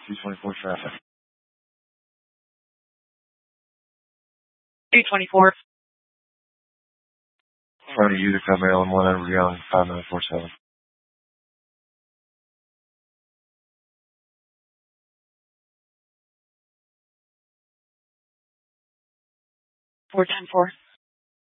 224 traffic. 224. Front of Utica, Maryland, 1 over Young, 5947. 410-4.